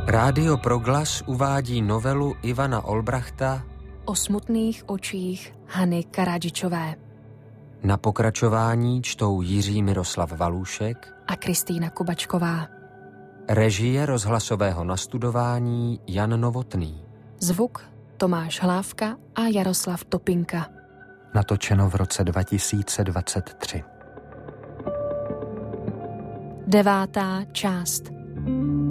Rádio Proglas uvádí novelu Ivana Olbrachta O smutných očích Hany Karadžičové Na pokračování čtou Jiří Miroslav Valůšek a Kristýna Kubačková. Režie rozhlasového nastudování Jan Novotný. Zvuk Tomáš Hlávka a Jaroslav Topinka. Natočeno v roce 2023. 9. část.